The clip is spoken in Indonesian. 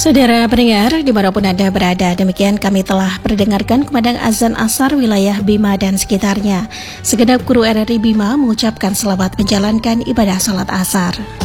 Saudara pendengar, dimanapun Anda berada, demikian kami telah mendengarkan kumandang azan asar wilayah Bima dan sekitarnya. Segenap kru RRI Bima mengucapkan selamat menjalankan ibadah salat asar.